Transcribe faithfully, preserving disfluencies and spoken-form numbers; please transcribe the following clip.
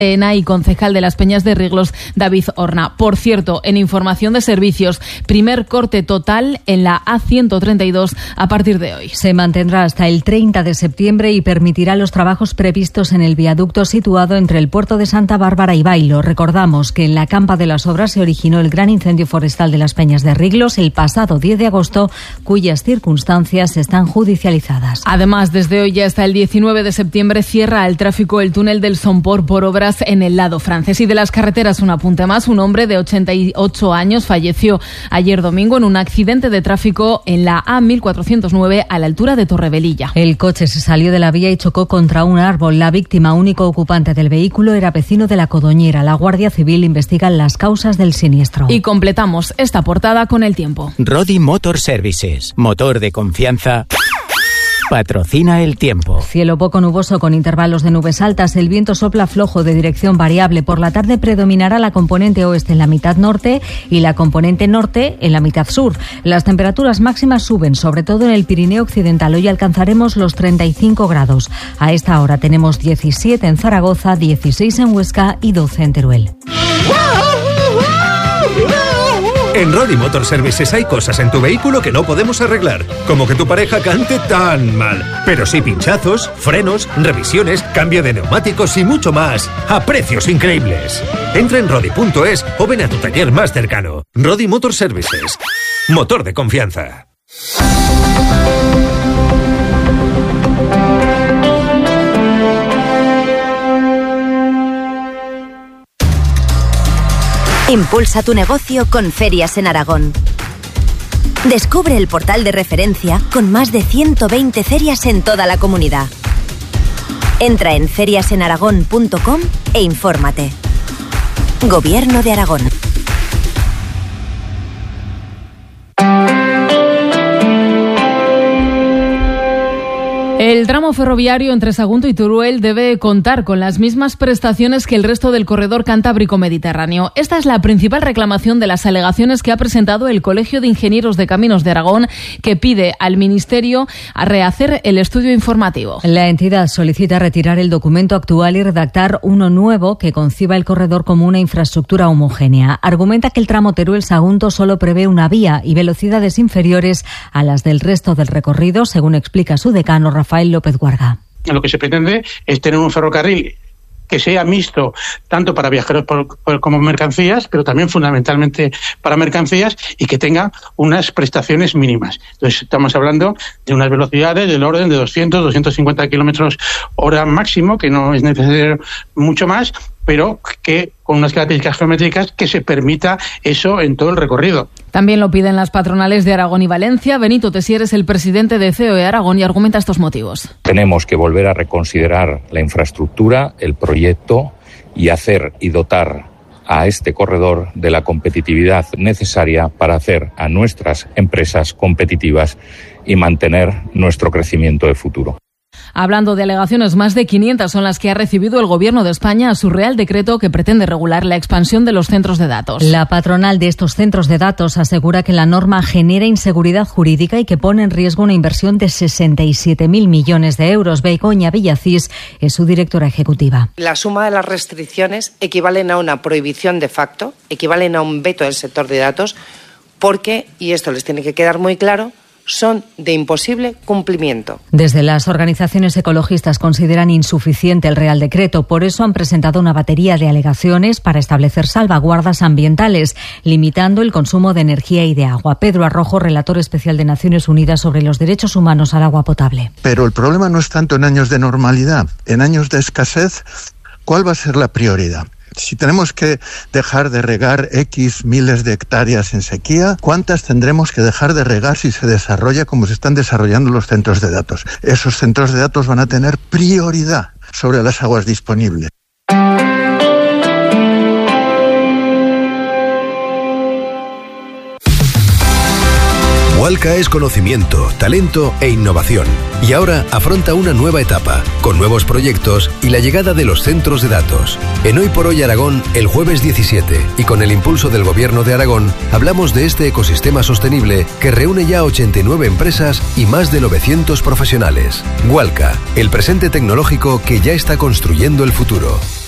y concejal de las Peñas de Riglos, David Horna. Por cierto, en información de servicios, primer corte total en la A ciento treinta y dos a partir de hoy. Se mantendrá hasta el treinta de septiembre y permitirá los trabajos previstos en el viaducto situado entre el puerto de Santa Bárbara y Bailo. Recordamos que en la campa de las obras se originó el gran incendio forestal de las Peñas de Riglos el pasado diez de agosto, cuyas circunstancias están judicializadas. Además, desde hoy ya hasta el diecinueve de septiembre cierra al tráfico el túnel del Somport por obras en el lado francés. Y de las carreteras, un apunte más. Un hombre de ochenta y ocho años falleció ayer domingo en un accidente de tráfico en la A mil cuatrocientos nueve a la altura de Torrevelilla. El coche se salió de la vía y chocó contra un árbol. La víctima, único ocupante del vehículo, era vecino de La Codoñera. La Guardia Civil investiga las causas del siniestro. Y completamos esta portada con el tiempo. Rodi Motor Services, motor de confianza, patrocina el tiempo. Cielo poco nuboso con intervalos de nubes altas. El viento sopla flojo de dirección variable. Por la tarde predominará la componente oeste en la mitad norte y la componente norte en la mitad sur. Las temperaturas máximas suben, sobre todo en el Pirineo occidental. Hoy alcanzaremos los treinta y cinco grados. A esta hora tenemos diecisiete en Zaragoza, dieciséis en Huesca y doce en Teruel. En Rodi Motor Services hay cosas en tu vehículo que no podemos arreglar, como que tu pareja cante tan mal. Pero sí pinchazos, frenos, revisiones, cambio de neumáticos y mucho más, a precios increíbles. Entra en rodi punto es o ven a tu taller más cercano. Rodi Motor Services, motor de confianza. Impulsa tu negocio con Ferias en Aragón. Descubre el portal de referencia con más de ciento veinte ferias en toda la comunidad. Entra en ferias en aragón punto com e infórmate. Gobierno de Aragón. El tramo ferroviario entre Sagunto y Teruel debe contar con las mismas prestaciones que el resto del corredor cantábrico-mediterráneo. Esta es la principal reclamación de las alegaciones que ha presentado el Colegio de Ingenieros de Caminos de Aragón, que pide al Ministerio a rehacer el estudio informativo. La entidad solicita retirar el documento actual y redactar uno nuevo que conciba el corredor como una infraestructura homogénea. Argumenta que el tramo Teruel-Sagunto solo prevé una vía y velocidades inferiores a las del resto del recorrido, según explica su decano Rafael López Guarga. Lo que se pretende es tener un ferrocarril que sea mixto tanto para viajeros por, por, como mercancías, pero también fundamentalmente para mercancías, y que tenga unas prestaciones mínimas. Entonces estamos hablando de unas velocidades del orden de doscientos, doscientos cincuenta kilómetros hora máximo, que no es necesario mucho más, pero que con unas características geométricas que se permita eso en todo el recorrido. También lo piden las patronales de Aragón y Valencia. Benito Tessier es el presidente de C E O E Aragón y argumenta estos motivos. Tenemos que volver a reconsiderar la infraestructura, el proyecto, y hacer y dotar a este corredor de la competitividad necesaria para hacer a nuestras empresas competitivas y mantener nuestro crecimiento de futuro. Hablando de alegaciones, más de quinientas son las que ha recibido el Gobierno de España a su Real Decreto que pretende regular la expansión de los centros de datos. La patronal de estos centros de datos asegura que la norma genera inseguridad jurídica y que pone en riesgo una inversión de sesenta y siete mil millones de euros. Begoña Villacís es su directora ejecutiva. La suma de las restricciones equivalen a una prohibición de facto, equivalen a un veto del sector de datos, porque, y esto les tiene que quedar muy claro, son de imposible cumplimiento. Desde las organizaciones ecologistas consideran insuficiente el Real Decreto, por eso han presentado una batería de alegaciones para establecer salvaguardas ambientales, limitando el consumo de energía y de agua. Pedro Arrojo, relator especial de Naciones Unidas sobre los derechos humanos al agua potable. Pero el problema no es tanto en años de normalidad, en años de escasez, ¿cuál va a ser la prioridad? Si tenemos que dejar de regar X miles de hectáreas en sequía, ¿cuántas tendremos que dejar de regar si se desarrolla como se están desarrollando los centros de datos? Esos centros de datos van a tener prioridad sobre las aguas disponibles. Walca es conocimiento, talento e innovación. Y ahora afronta una nueva etapa, con nuevos proyectos y la llegada de los centros de datos. En Hoy por Hoy Aragón, el jueves diecisiete, y con el impulso del Gobierno de Aragón, hablamos de este ecosistema sostenible que reúne ya ochenta y nueve empresas y más de novecientos profesionales. Walca, el presente tecnológico que ya está construyendo el futuro.